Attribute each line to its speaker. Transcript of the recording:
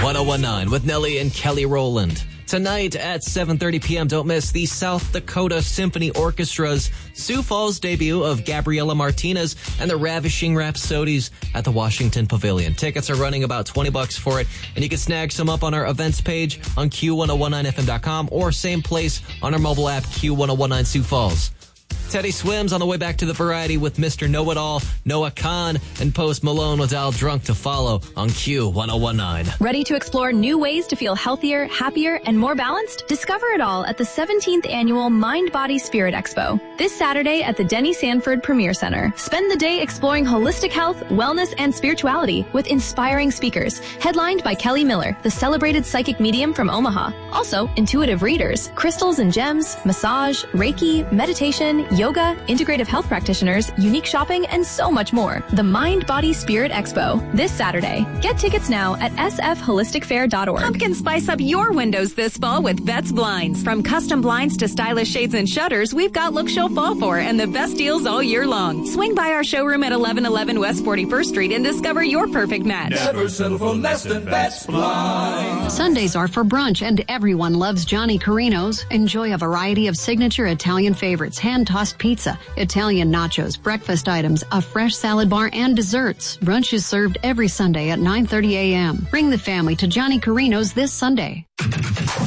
Speaker 1: 1019 with Nelly and Kelly Rowland. Tonight at 7:30 p.m., don't miss the South Dakota Symphony Orchestra's Sioux Falls debut of Gabriela Martinez and the Ravishing Rhapsodies at the Washington Pavilion. Tickets are running about $20 for it, and you can snag some up on our events page on Q1019FM.com or same place on our mobile app, Q1019 Sioux Falls. Teddy Swims on the way back to the variety with Mr. Know-It-All, Noah Khan, and Post Malone with Al Drunk to follow on Q1019.
Speaker 2: Ready to explore new ways to feel healthier, happier, and more balanced? Discover it all at the 17th Annual Mind, Body, Spirit Expo. This Saturday at the Denny Sanford Premier Center. Spend the day exploring holistic health, wellness, and spirituality with inspiring speakers, headlined by Kelly Miller, the celebrated psychic medium from Omaha. Also, intuitive readers, crystals and gems, massage, Reiki, meditation, yoga, integrative health practitioners, unique shopping, and so much more. The Mind, Body, Spirit Expo, this Saturday. Get tickets now at sfholisticfair.org.
Speaker 3: Pumpkin spice up your windows this fall with Betts Blinds. From custom blinds to stylish shades and shutters, we've got looks you'll fall for and the best deals all year long. Swing by our showroom at 1111 West 41st Street and discover your perfect match.
Speaker 4: Never settle for less than Betts Blinds.
Speaker 5: Sundays are for brunch, and everyone loves Johnny Carino's. Enjoy a variety of signature Italian favorites, hand-tossed pizza, Italian nachos, breakfast items, a fresh salad bar, and desserts. Brunch is served every Sunday at 9:30 a.m. Bring the family to Johnny Carino's this Sunday.